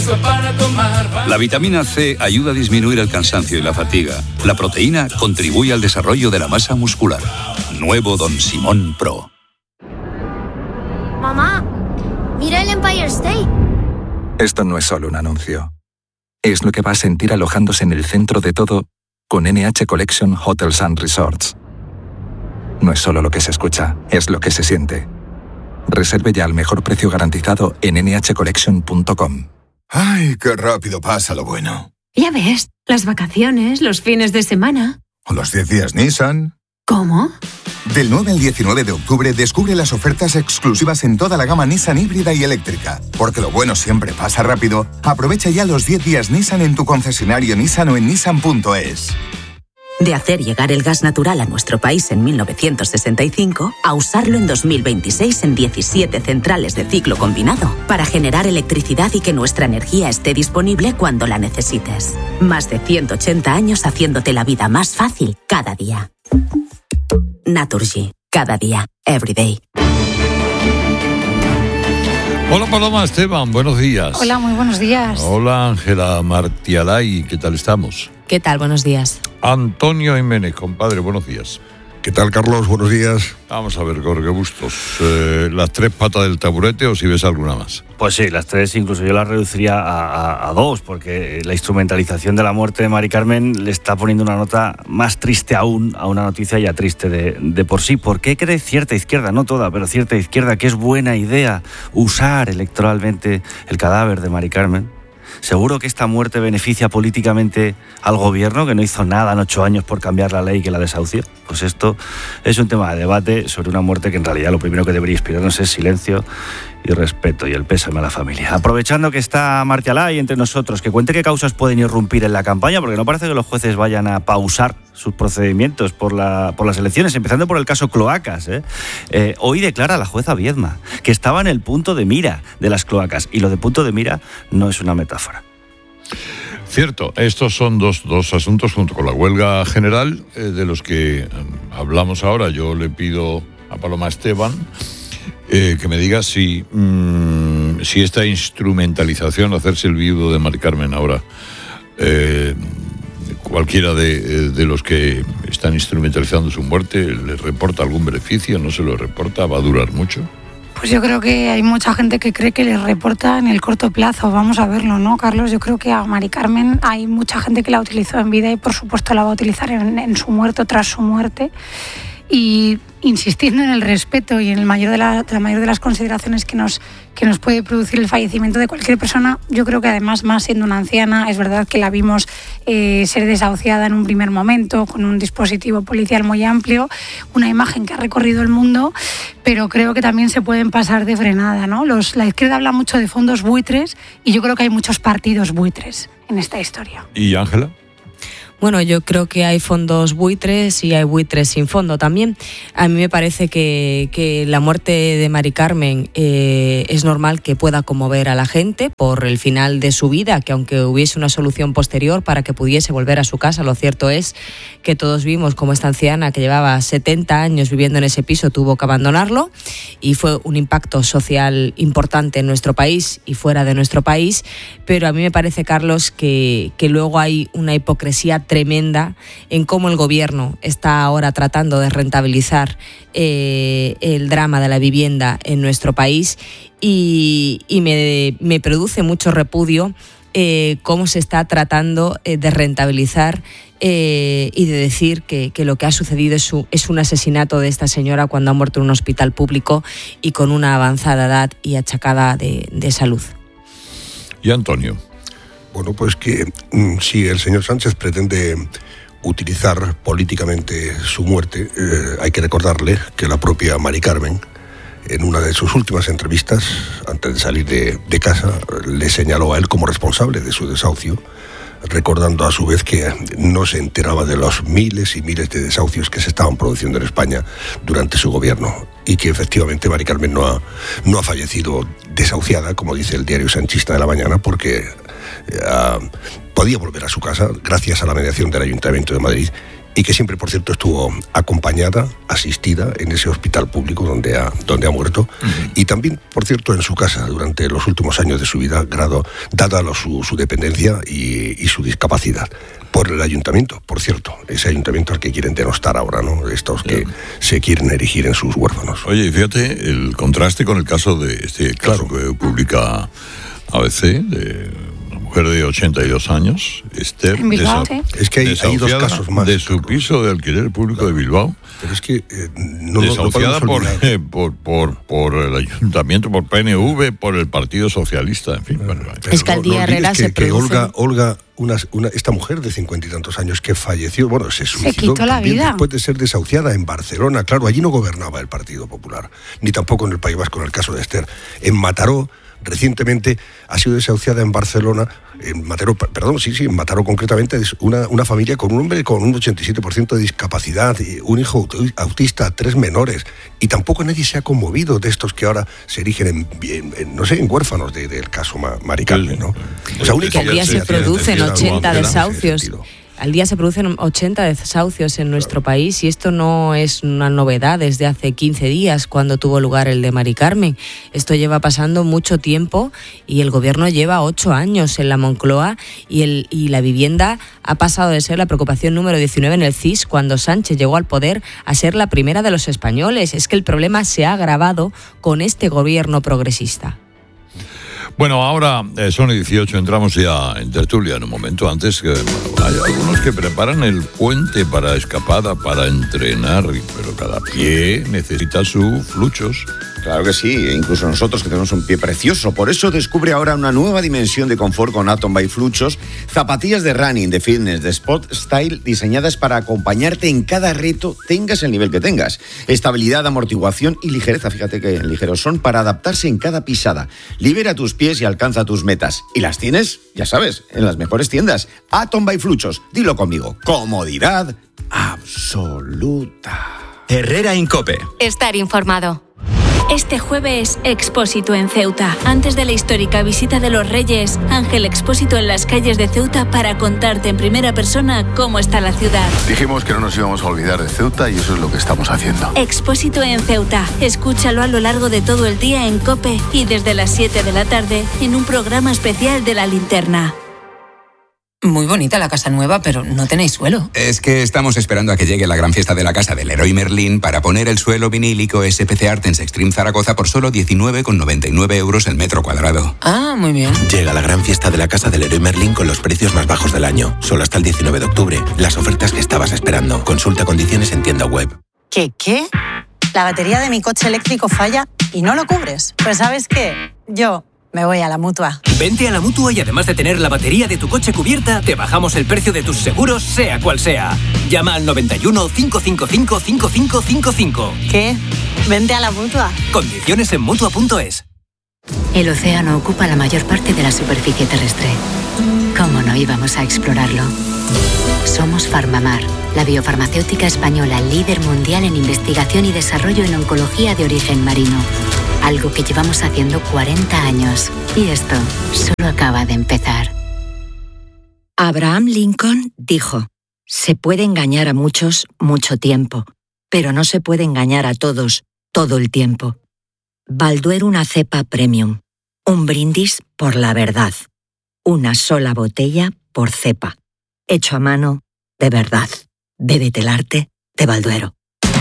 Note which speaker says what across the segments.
Speaker 1: eso para tomar.
Speaker 2: La vitamina C ayuda a disminuir el cansancio y la fatiga. La proteína contribuye al desarrollo de la masa muscular. Nuevo Don Simón Pro.
Speaker 3: Mamá, mira el Empire State.
Speaker 4: Esto no es solo un anuncio. Es lo que va a sentir alojándose en el centro de todo con NH Collection Hotels & Resorts. No es solo lo que se escucha, es lo que se siente. Reserve ya al mejor precio garantizado en nhcollection.com.
Speaker 5: ¡Ay, qué rápido pasa lo bueno!
Speaker 6: Ya ves, las vacaciones, los fines de semana.
Speaker 5: ¿O los 10 días Nissan?
Speaker 6: ¿Cómo?
Speaker 5: Del 9 al 19 de octubre descubre las ofertas exclusivas en toda la gama Nissan híbrida y eléctrica. Porque lo bueno siempre pasa rápido. Aprovecha ya los 10 días Nissan en tu concesionario Nissan o en nissan.es.
Speaker 7: De hacer llegar el gas natural a nuestro país en 1965 a usarlo en 2026 en 17 centrales de ciclo combinado para generar electricidad y que nuestra energía esté disponible cuando la necesites. Más de 180 años haciéndote la vida más fácil cada día. Naturgy. Cada día. Every day.
Speaker 8: Hola Paloma Esteban, buenos días.
Speaker 9: Hola, muy buenos días.
Speaker 8: Hola Ángela Martialay, ¿qué tal estamos?
Speaker 10: ¿Qué tal? Buenos días.
Speaker 8: Antonio Jiménez, compadre, buenos días.
Speaker 11: ¿Qué tal, Carlos? Buenos días.
Speaker 8: Vamos a ver, Jorge Bustos, ¿las 3 patas del taburete o si ves alguna más?
Speaker 12: Pues sí, las 3, incluso yo las reduciría a 2, porque la instrumentalización de la muerte de Mari Carmen le está poniendo una nota más triste aún a una noticia ya triste de por sí. ¿Por qué cree cierta izquierda, no toda, pero cierta izquierda, que es buena idea usar electoralmente el cadáver de Mari Carmen? ¿Seguro que esta muerte beneficia políticamente al gobierno, que no hizo nada en 8 años por cambiar la ley que la desahució? Pues esto es un tema de debate sobre una muerte que en realidad lo primero que debería inspirarnos es silencio y respeto y el pésame a la familia. Aprovechando que está Martialay entre nosotros, que cuente qué causas pueden irrumpir en la campaña, porque no parece que los jueces vayan a pausar sus procedimientos por las elecciones, empezando por el caso Cloacas. Hoy declara la jueza Viedma que estaba en el punto de mira de las cloacas, y lo de punto de mira no es una metáfora.
Speaker 8: Cierto, estos son dos asuntos junto con la huelga general de los que hablamos ahora. Yo le pido a Paloma Esteban que me diga si esta instrumentalización, hacerse el viudo de Mari Carmen ahora, cualquiera de los que están instrumentalizando su muerte, ¿le reporta algún beneficio? ¿No se lo reporta? ¿Va a durar mucho?
Speaker 9: Pues yo creo que hay mucha gente que cree que les reporta en el corto plazo. Vamos a verlo, ¿no, Carlos? Yo creo que a Mari Carmen hay mucha gente que la utilizó en vida y por supuesto la va a utilizar en su muerte o tras su muerte. Y insistiendo en el respeto y en la mayor de las consideraciones que nos puede producir el fallecimiento de cualquier persona, yo creo que además, más siendo una anciana, es verdad que la vimos ser desahuciada en un primer momento con un dispositivo policial muy amplio, una imagen que ha recorrido el mundo, pero creo que también se pueden pasar de frenada, ¿no? La izquierda habla mucho de fondos buitres y yo creo que hay muchos partidos buitres en esta historia.
Speaker 8: ¿Y Ángela?
Speaker 10: Bueno, yo creo que hay fondos buitres y hay buitres sin fondo también. A mí me parece que la muerte de Mari Carmen es normal que pueda conmover a la gente por el final de su vida, que aunque hubiese una solución posterior para que pudiese volver a su casa, lo cierto es que todos vimos cómo esta anciana que llevaba 70 años viviendo en ese piso tuvo que abandonarlo, y fue un impacto social importante en nuestro país y fuera de nuestro país. Pero a mí me parece, Carlos, que luego hay una hipocresía tremenda en cómo el gobierno está ahora tratando de rentabilizar el drama de la vivienda en nuestro país, y me produce mucho repudio cómo se está tratando de rentabilizar y de decir que lo que ha sucedido es un asesinato de esta señora cuando ha muerto en un hospital público y con una avanzada edad y achacada de salud.
Speaker 8: ¿Y Antonio?
Speaker 11: Bueno, pues que si el señor Sánchez pretende utilizar políticamente su muerte, hay que recordarle que la propia Mari Carmen, en una de sus últimas entrevistas, antes de salir de casa, le señaló a él como responsable de su desahucio, recordando a su vez que no se enteraba de los miles y miles de desahucios que se estaban produciendo en España durante su gobierno, y que efectivamente Mari Carmen no ha fallecido desahuciada, como dice el diario sanchista de la mañana, porque podía volver a su casa gracias a la mediación del Ayuntamiento de Madrid, y que siempre, por cierto, estuvo acompañada, asistida en ese hospital público donde ha muerto, y también, por cierto, en su casa durante los últimos años de su vida, dada su dependencia y su discapacidad. Por el ayuntamiento, por cierto, ese ayuntamiento al que quieren denostar ahora, ¿no? Estos que se quieren erigir en sus huérfanos.
Speaker 8: Oye, fíjate el contraste con el caso de este caso que publica ABC, de una mujer de 82 años, Esther,
Speaker 9: En Bilbao, sí.
Speaker 11: Es que hay dos casos más.
Speaker 8: de su piso de alquiler público de Bilbao.
Speaker 11: Pero es que no
Speaker 8: desahuciada
Speaker 11: podemos
Speaker 8: por el ayuntamiento, por PNV, por el Partido Socialista, en fin.
Speaker 10: Es que al día Herrera se produce...
Speaker 11: Olga, esta mujer de 50 y tantos años que falleció, se suicidó
Speaker 9: quitó la vida
Speaker 11: después de ser desahuciada en Barcelona. Claro, allí no gobernaba el Partido Popular, ni tampoco en el País Vasco, en el caso de Esther. En Mataró, recientemente ha sido desahuciada en Barcelona, en Mataró concretamente, es una familia con un hombre con un 87% de discapacidad, un hijo autista, 3 menores, y tampoco nadie se ha conmovido de estos que ahora se erigen en huérfanos del caso Mari Carmen, ¿no?
Speaker 10: Que al día se producen 80 desahucios. Al día se producen 80 desahucios en nuestro país y esto no es una novedad desde hace 15 días cuando tuvo lugar el de Mari Carmen. Esto lleva pasando mucho tiempo y el gobierno lleva 8 años en la Moncloa y la vivienda ha pasado de ser la preocupación número 19 en el CIS cuando Sánchez llegó al poder a ser la primera de los españoles. Es que el problema se ha agravado con este gobierno progresista.
Speaker 8: Bueno, ahora son 18, entramos ya en tertulia en un momento. Antes que hay algunos que preparan el puente para escapada, para entrenar, pero cada pie necesita sus fluchos.
Speaker 1: Claro que sí, incluso nosotros que tenemos un pie precioso. Por eso descubre ahora una nueva dimensión de confort con Atom by Fluchos, zapatillas de running, de fitness, de sport style, diseñadas para acompañarte en cada reto, tengas el nivel que tengas. Estabilidad, amortiguación y ligereza, fíjate que ligeros son, para adaptarse en cada pisada. Libera tus pies y alcanza tus metas. Y las tienes, ya sabes, en las mejores tiendas. Atom by Fluchos, dilo conmigo, comodidad absoluta.
Speaker 13: Herrera Incope.
Speaker 14: Estar informado. Este jueves, Expósito en Ceuta. Antes de la histórica visita de los Reyes, Ángel Expósito en las calles de Ceuta para contarte en primera persona cómo está la ciudad.
Speaker 15: Dijimos que no nos íbamos a olvidar de Ceuta y eso es lo que estamos haciendo.
Speaker 14: Expósito en Ceuta. Escúchalo a lo largo de todo el día en COPE y desde las 7 de la tarde en un programa especial de La Linterna.
Speaker 16: Muy bonita la casa nueva, pero no tenéis suelo.
Speaker 17: Es que estamos esperando a que llegue la gran fiesta de la casa del Leroy Merlin para poner el suelo vinílico SPC Artens Extreme Zaragoza por solo 19,99 euros el metro cuadrado.
Speaker 16: Ah, muy bien.
Speaker 18: Llega la gran fiesta de la casa del Leroy Merlin con los precios más bajos del año. Solo hasta el 19 de octubre. Las ofertas que estabas esperando. Consulta condiciones en tienda web.
Speaker 19: ¿Qué? La batería de mi coche eléctrico falla y no lo cubres. Pues ¿sabes qué? Yo me voy a la Mutua.
Speaker 13: Vente a la Mutua y además de tener la batería de tu coche cubierta, te bajamos el precio de tus seguros, sea cual sea. Llama al 91 555 5555.
Speaker 19: ¿Qué? Vente a la Mutua.
Speaker 13: Condiciones en Mutua.es.
Speaker 20: El océano ocupa la mayor parte de la superficie terrestre. ¿Cómo no íbamos a explorarlo? Somos Farmamar, la biofarmacéutica española líder mundial en investigación y desarrollo en oncología de origen marino. Algo que llevamos haciendo 40 años. Y esto solo acaba de empezar.
Speaker 21: Abraham Lincoln dijo: se puede engañar a muchos mucho tiempo, pero no se puede engañar a todos todo el tiempo. Balduero una cepa premium. Un brindis por la verdad. Una sola botella por cepa. Hecho a mano de verdad. Bébete el arte de Balduero.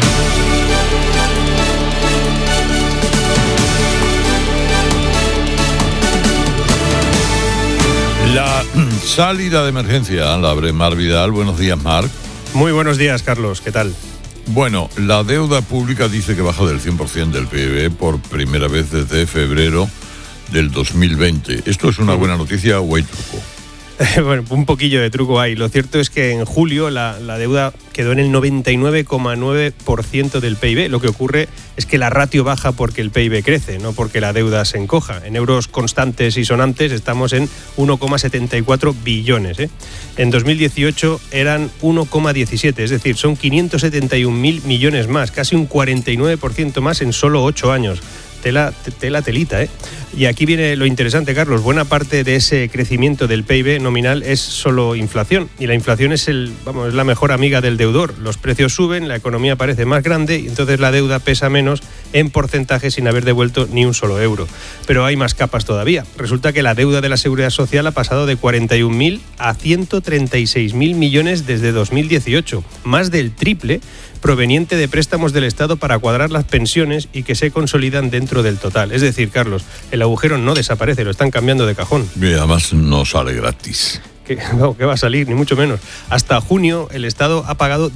Speaker 8: La salida de emergencia la abre Marc Vidal. Buenos días, Marc.
Speaker 22: Muy buenos días, Carlos. ¿Qué tal?
Speaker 8: Bueno, la deuda pública dice que baja del 100% del PIB por primera vez desde febrero del 2020. ¿Esto es una buena noticia o hay truco?
Speaker 22: Bueno, un poquillo de truco hay. Lo cierto es que en julio la deuda quedó en el 99,9% del PIB. Lo que ocurre es que la ratio baja porque el PIB crece, no porque la deuda se encoja. En euros constantes y sonantes estamos en 1,74 billones. En 2018 eran 1,17, es decir, son 571.000 millones más, casi un 49% más en solo 8 años. Telita, ¿eh? Y aquí viene lo interesante, Carlos. Buena parte de ese crecimiento del PIB nominal es solo inflación. Y la inflación es la mejor amiga del deudor. Los precios suben, la economía parece más grande y entonces la deuda pesa menos en porcentaje sin haber devuelto ni un solo euro. Pero hay más capas todavía. Resulta que la deuda de la Seguridad Social ha pasado de 41.000 a 136.000 millones desde 2018. Más del triple, proveniente de préstamos del Estado para cuadrar las pensiones y que se consolidan dentro del total. Es decir, Carlos, el agujero no desaparece, lo están cambiando de cajón.
Speaker 8: Y además no sale gratis.
Speaker 22: Que va a salir, ni mucho menos. Hasta junio el Estado ha pagado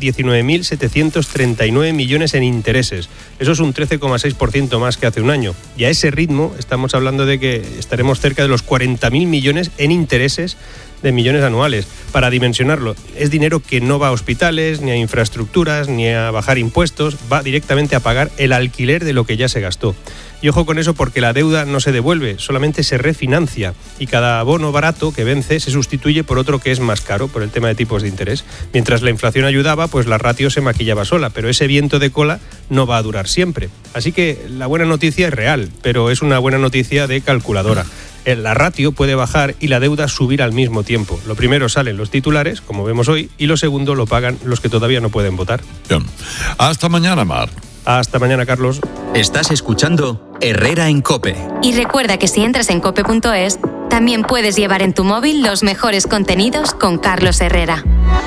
Speaker 22: 19.739 millones en intereses. Eso es un 13,6% más que hace un año. Y a ese ritmo estamos hablando de que estaremos cerca de los 40.000 millones en intereses de millones anuales. Para dimensionarlo, es dinero que no va a hospitales, ni a infraestructuras, ni a bajar impuestos, va directamente a pagar el alquiler de lo que ya se gastó. Y ojo con eso porque la deuda no se devuelve, solamente se refinancia y cada bono barato que vence se sustituye por otro que es más caro por el tema de tipos de interés. Mientras la inflación ayudaba, pues la ratio se maquillaba sola, pero ese viento de cola no va a durar siempre. Así que la buena noticia es real, pero es una buena noticia de calculadora. La ratio puede bajar y la deuda subir al mismo tiempo. Lo primero salen los titulares, como vemos hoy, y lo segundo lo pagan los que todavía no pueden votar.
Speaker 8: Bien. Hasta mañana, Mar.
Speaker 22: Hasta mañana, Carlos.
Speaker 13: Estás escuchando Herrera en COPE.
Speaker 2: Y recuerda que si entras en cope.es, también puedes llevar en tu móvil los mejores contenidos con Carlos Herrera.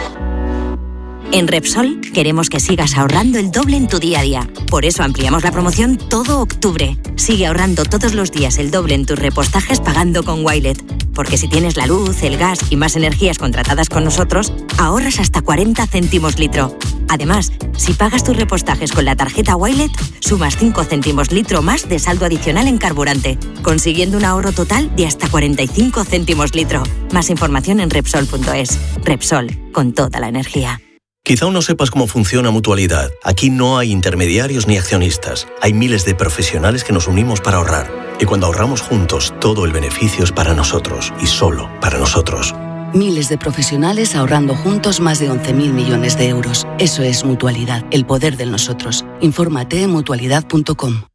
Speaker 7: En Repsol queremos que sigas ahorrando el doble en tu día a día. Por eso ampliamos la promoción todo octubre. Sigue ahorrando todos los días el doble en tus repostajes pagando con Wilet. Porque si tienes la luz, el gas y más energías contratadas con nosotros, ahorras hasta 40 céntimos litro. Además, si pagas tus repostajes con la tarjeta Wilet, sumas 5 céntimos litro más de saldo adicional en carburante, consiguiendo un ahorro total de hasta 45 céntimos litro. Más información en Repsol.es. Repsol, con toda la energía.
Speaker 3: Quizá aún no sepas cómo funciona Mutualidad. Aquí no hay intermediarios ni accionistas. Hay miles de profesionales que nos unimos para ahorrar. Y cuando ahorramos juntos, todo el beneficio es para nosotros y solo para nosotros.
Speaker 23: Miles de profesionales ahorrando juntos más de 11.000 millones de euros. Eso es Mutualidad, el poder del nosotros. Infórmate en mutualidad.com.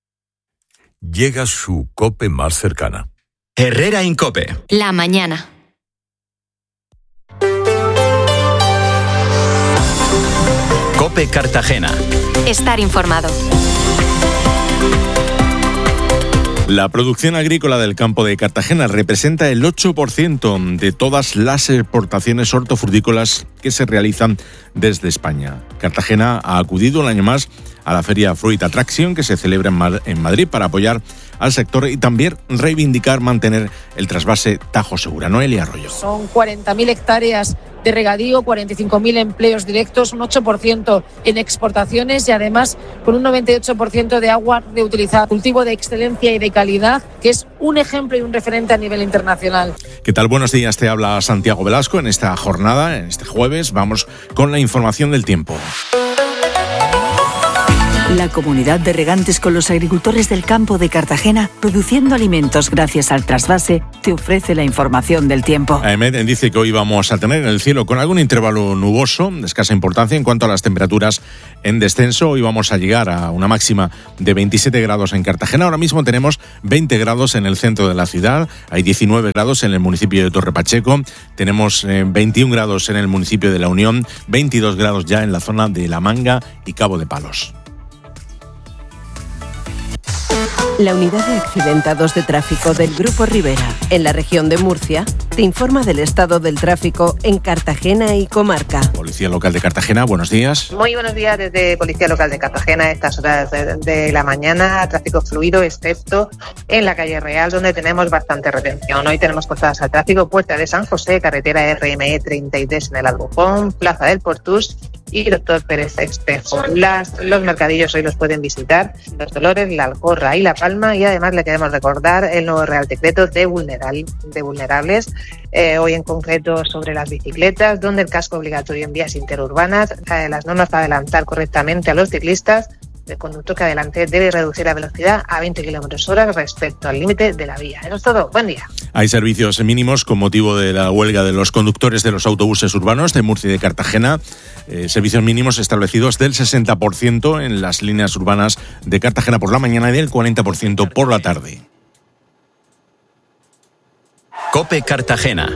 Speaker 8: Llega su COPE más cercana.
Speaker 13: Herrera en COPE.
Speaker 2: La mañana.
Speaker 13: COPE Cartagena.
Speaker 2: Estar informado.
Speaker 24: La producción agrícola del campo de Cartagena representa el 8% de todas las exportaciones hortofrutícolas que se realizan desde España. Cartagena ha acudido un año más a la Feria Fruit Attraction que se celebra en Madrid para apoyar al sector y también reivindicar mantener el trasvase Tajo Segura. Noelia Arroyo.
Speaker 25: Son 40.000 hectáreas de regadío, 45.000 empleos directos, un 8% en exportaciones y además con un 98% de agua reutilizada. Cultivo de excelencia y de calidad, que es un ejemplo y un referente a nivel internacional.
Speaker 24: ¿Qué tal? Buenos días, te habla Santiago Velasco. En esta jornada, en este jueves, vamos con la información del tiempo.
Speaker 26: La comunidad de regantes con los agricultores del campo de Cartagena, produciendo alimentos gracias al trasvase, te ofrece la información del tiempo.
Speaker 24: AEMET dice que hoy vamos a tener el cielo con algún intervalo nuboso, de escasa importancia en cuanto a las temperaturas en descenso. Hoy vamos a llegar a una máxima de 27 grados en Cartagena. Ahora mismo tenemos 20 grados en el centro de la ciudad, hay 19 grados en el municipio de Torre Pacheco, tenemos 21 grados en el municipio de La Unión, 22 grados ya en la zona de La Manga y Cabo de Palos.
Speaker 27: La Unidad de Accidentados de Tráfico del Grupo Rivera, en la región de Murcia, te informa del estado del tráfico en Cartagena y comarca.
Speaker 24: Policía Local de Cartagena, buenos días.
Speaker 28: Muy buenos días desde Policía Local de Cartagena. A estas horas de la mañana, tráfico fluido, excepto en la calle Real, donde tenemos bastante retención. Hoy tenemos cortadas al tráfico Puerta de San José, carretera RME 33 en el Albufón, Plaza del Portús y Doctor Pérez Espejo. Los mercadillos hoy los pueden visitar Los Dolores, La Alcorra y La Palma, y además le queremos recordar el nuevo Real Decreto de vulnerables, hoy en concreto sobre las bicicletas, donde el casco obligatorio en vías interurbanas, las normas para adelantar correctamente a los ciclistas. El conductor que adelante debe reducir la velocidad a 20 km/h respecto al límite de la vía. Eso es todo. Buen día.
Speaker 24: Hay servicios mínimos con motivo de la huelga de los conductores de los autobuses urbanos de Murcia y de Cartagena. Servicios mínimos establecidos del 60% en las líneas urbanas de Cartagena por la mañana y del 40% por la tarde.
Speaker 1: COPE Cartagena.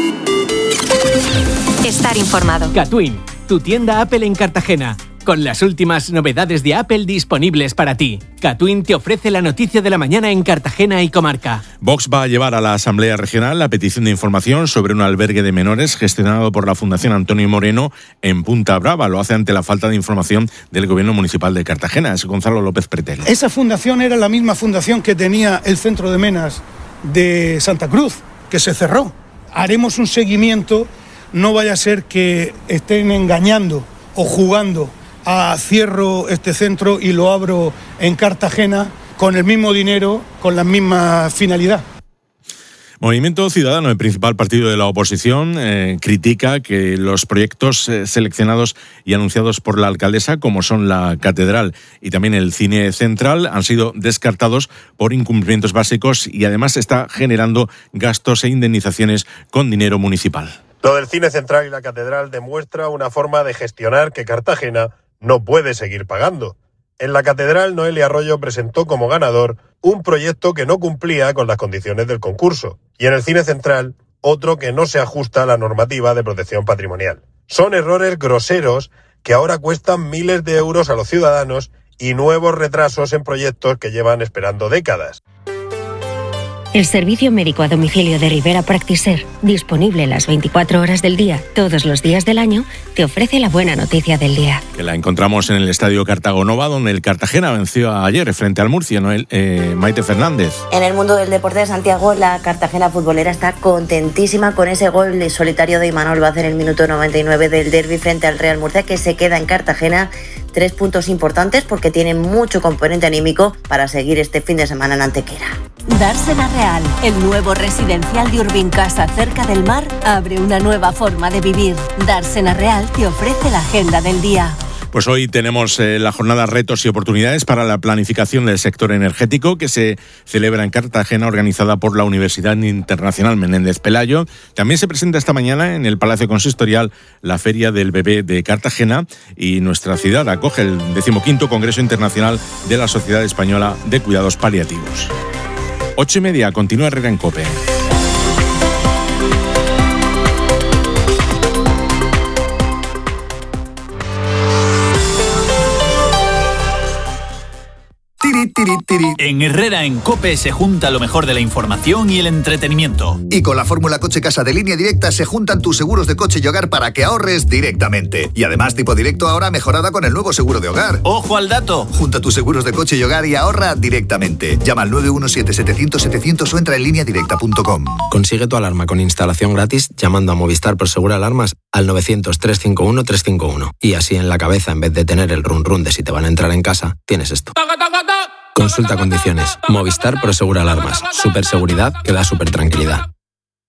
Speaker 2: Estar informado.
Speaker 4: Catwin, tu tienda Apple en Cartagena. Con las últimas novedades de Apple disponibles para ti. Catwin te ofrece la noticia de la mañana en Cartagena y comarca.
Speaker 24: Vox va a llevar a la Asamblea Regional la petición de información sobre un albergue de menores gestionado por la Fundación Antonio Moreno en Punta Brava. Lo hace ante la falta de información del Gobierno Municipal de Cartagena. Es Gonzalo López Pretel.
Speaker 5: Esa fundación era la misma fundación que tenía el Centro de Menas de Santa Cruz, que se cerró. Haremos un seguimiento, no vaya a ser que estén engañando o jugando a cierro este centro y lo abro en Cartagena con el mismo dinero, con la misma finalidad.
Speaker 24: Movimiento Ciudadano, el principal partido de la oposición, critica que los proyectos seleccionados y anunciados por la alcaldesa, como son la Catedral y también el Cine Central, han sido descartados por incumplimientos básicos y además está generando gastos e indemnizaciones con dinero municipal.
Speaker 6: Lo del Cine Central y la Catedral demuestra una forma de gestionar que Cartagena no puede seguir pagando. En la Catedral, Noelia Arroyo presentó como ganador un proyecto que no cumplía con las condiciones del concurso. Y en el Cine Central, otro que no se ajusta a la normativa de protección patrimonial. Son errores groseros que ahora cuestan miles de euros a los ciudadanos y nuevos retrasos en proyectos que llevan esperando décadas.
Speaker 9: El servicio médico a domicilio de Rivera Practiser, disponible las 24 horas del día, todos los días del año, te ofrece la buena noticia del día.
Speaker 24: Que la encontramos en el Estadio Cartagonova, donde el Cartagena venció ayer frente al Murcia, ¿no? Maite Fernández.
Speaker 10: En el mundo del deporte de Santiago, la Cartagena futbolera está contentísima con ese gol solitario de Imanol Vaz en el minuto 99 del derbi frente al Real Murcia, que se queda en Cartagena. 3 puntos importantes porque tiene mucho componente anímico para seguir este fin de semana en Antequera.
Speaker 27: Dársena Real, el nuevo residencial de Urbincasa cerca del mar, abre una nueva forma de vivir. Dársena Real te ofrece la agenda del día.
Speaker 24: Pues hoy tenemos la jornada Retos y Oportunidades para la Planificación del Sector Energético, que se celebra en Cartagena, organizada por la Universidad Internacional Menéndez Pelayo. También se presenta esta mañana en el Palacio Consistorial la Feria del Bebé de Cartagena, y nuestra ciudad acoge el 15º Congreso Internacional de la Sociedad Española de Cuidados Paliativos. 8:30, continúa Herrera en COPE.
Speaker 13: En Herrera en COPE se junta lo mejor de la información y el entretenimiento.
Speaker 11: Y con la fórmula Coche Casa de Línea Directa se juntan tus seguros de coche y hogar para que ahorres directamente. Y además tipo directo ahora mejorada con el nuevo seguro de hogar.
Speaker 13: ¡Ojo al dato!
Speaker 11: Junta tus seguros de coche y hogar y ahorra directamente. Llama al 917-700-700 o entra en lineadirecta.com.
Speaker 12: Consigue tu alarma con instalación gratis llamando a Movistar Prosegur Alarmas al 900-351-351. Y así en la cabeza, en vez de tener el run run de si te van a entrar en casa, tienes esto. Consulta condiciones. Movistar Prosegur Alarmas. Superseguridad que da super tranquilidad.